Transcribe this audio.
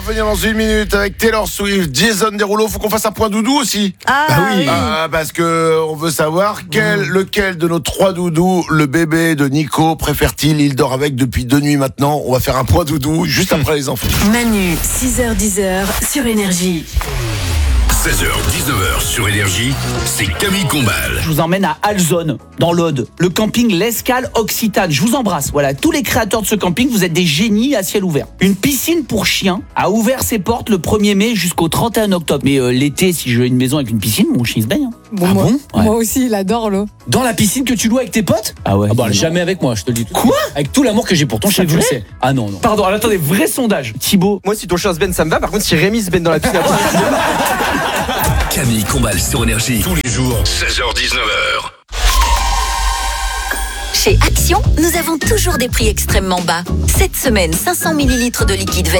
Venir dans une minute avec Taylor Swift, Jason Derulo. Faut qu'on fasse un point doudou aussi. Oui. Parce que on veut savoir lequel de nos 3 doudous le bébé de Nico préfère-t-il. Il dort avec depuis 2 nuits maintenant. On va faire un point doudou juste après les enfants. Manu, 6h-10h sur Énergie. 16h-19h sur Énergie, c'est Camille Combal. Je vous emmène à Alzone, dans l'Aude, le camping L'Escale Occitane. Je vous embrasse. Voilà, tous les créateurs de ce camping, vous êtes des génies à ciel ouvert. Une piscine pour chiens a ouvert ses portes le 1er mai jusqu'au 31 octobre. Mais l'été, si je veux une maison avec une piscine, mon chien se baigne. Moi aussi, il adore l'eau. Dans la piscine que tu loues avec tes potes? Ah ouais. Jamais avec moi, je te le dis. Quoi? Avec tout l'amour que j'ai pour ton chien, tu le sais. Ah non. Pardon, alors, attendez, vrai sondage. Thibaut. Moi, si ton chien se baigne, ça me va. Par contre, si Rémi se baigne dans la piscine, Camille Combal sur Énergie, tous les jours, 16h-19h. Chez Action, nous avons toujours des prix extrêmement bas. Cette semaine, 500 ml de liquide vaisselle